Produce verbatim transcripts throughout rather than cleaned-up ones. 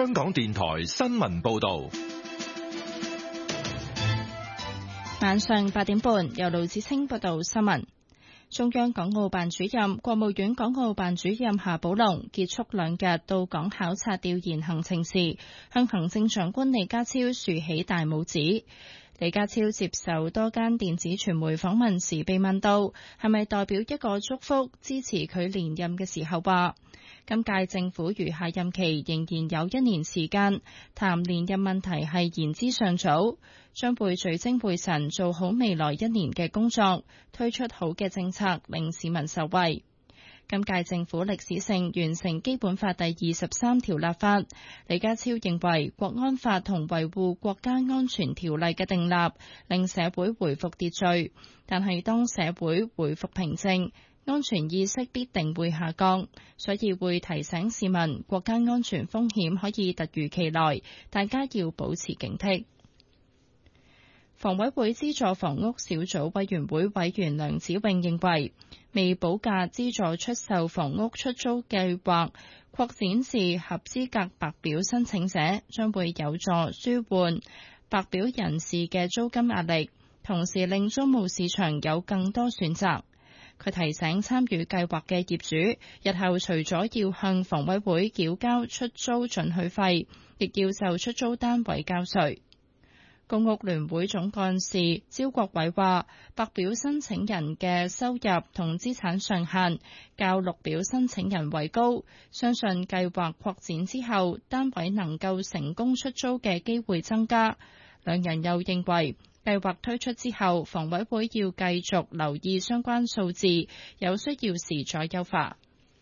香港電台新聞報道。 晚上八點半，由盧子清報道新聞。中央港澳辦主任、國務院港澳辦主任夏寶龍結束兩日到港考察調研行程時，向行政長官李家超豎起大拇指。李家超接受多間電子傳媒訪問時被問到係咪代表一個祝福支持佢連任嘅時候，話今屆政府餘下任期仍然有一年時間，談連任問題係言之尚早，將會聚精會神做好未來一年嘅工作，推出好嘅政策令市民受惠。今屆政府歷史性完成基本法第二十三條立法，李家超認為國安法同維護國家安全條例嘅訂立令社會回復秩序，但係當社會回復平靜，安全意識必定會下降，所以會提醒市民國家安全風險可以突如其來，大家要保持警惕。房委會資助房屋小組委員會委員梁子穎認為，未補價資助出售房屋出租計劃擴展至合資格白表申請者，將會有助舒緩白表人士嘅租金壓力，同時令租務市場有更多選擇。佢提醒參與計劃嘅業主，日後除咗要向房委會繳交出租准許費，亦要就出租單位交稅。公屋聯會總幹事招國偉話，白表申請人嘅收入同資產上限較綠表申請人為高，相信計劃擴展之後，單位能夠成功出租嘅機會增加。兩人又認為，計劃推出之後，房委會要繼續留意相關數字，有需要時再優化。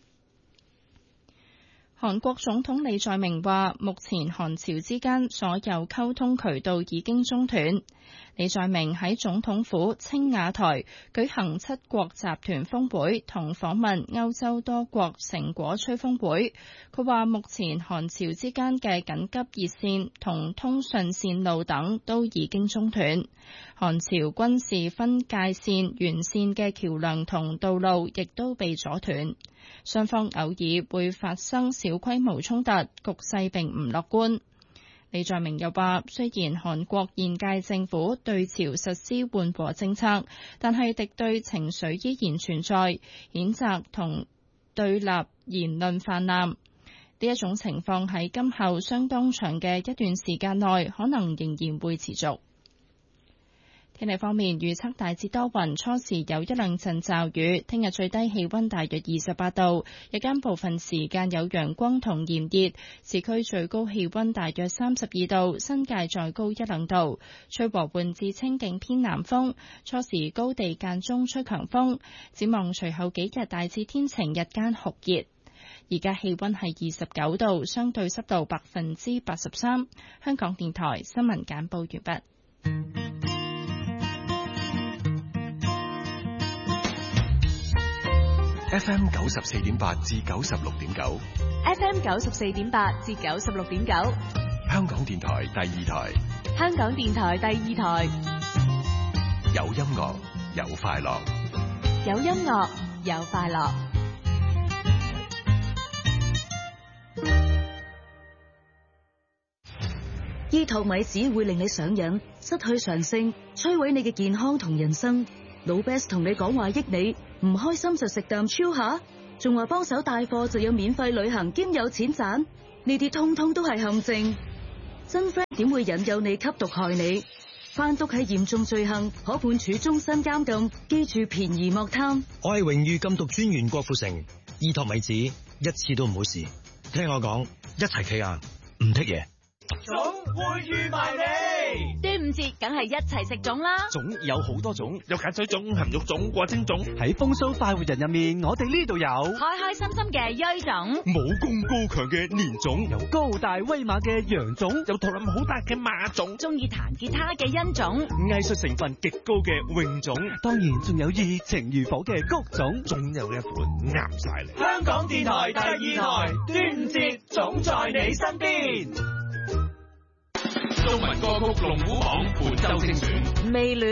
韓國總統李在明話，目前韓朝之間所有溝通渠道已經中斷。李在明喺總統府青瓦台舉行七國集團峰會同訪問歐洲多國成果吹風會。佢話目前韓朝之間嘅緊急熱線同通訊線路等都已經中斷。韓朝軍事分界線沿線嘅橋樑同道路亦都被阻斷。雙方偶爾會發生小規模衝突，局勢並唔樂觀。李在明又話，雖然韓國現屆政府對朝實施緩和政策，但係敵對情緒依然存在，譴責同對立言論泛濫。呢一種情況喺今後相當長嘅一段時間內，可能仍然會持續。天氣方面，預測大致多雲，初時有一兩陣驟雨。聽日最低氣溫大約二十八度，日間部分時間有陽光同炎熱，市區最高氣溫大約三十二度，新界再高一兩度。吹和緩至清勁偏南風，初時高地間中吹強風。展望隨後幾日大致天晴，日間酷熱。而家氣溫係二十九度，相對濕度百分之八十三。香港電台新聞簡報完畢。 F M 九十四點八至九十六點九 ，F M 九十四點八至九十六點九， 香港電台第二台， 香港電台第二台， 有音樂有快樂， 有音樂有快樂。 依托米子會令你上癮，失去常性，摧毀你嘅健康同人生。老 Best 同你講話益你，唔開心就食啖超下，仲話幫手帶貨就有免費旅行兼有錢賺，呢啲通通都係陷阱。真 friend 點會引誘你吸毒害你？販毒係嚴重罪行，可判處終身監禁。記住便宜莫貪。 我係榮譽禁毒專員郭富城，依托米子一次都唔好試，聽我講，一齊企硬，唔剔嘢。 粽會預埋你， 端午節梗係一齊食粽啦！ 粽有好多種，有鹼水粽、鹹肉粽、掛蒸粽。 喺風騷快活人入面，我哋呢度有開開心心嘅鋥粽， 武功高強嘅年粽， 有高大威猛嘅羊粽， 有肚腩好大嘅馬粽， 中意彈吉他嘅欣粽， 藝術成分極高嘅泳粽， 當然仲有熱情如火嘅菊粽， 總有一款啱晒你。 香港電台第二台，端午節總在你身邊。 中文歌曲龍虎榜本周精選。 未戀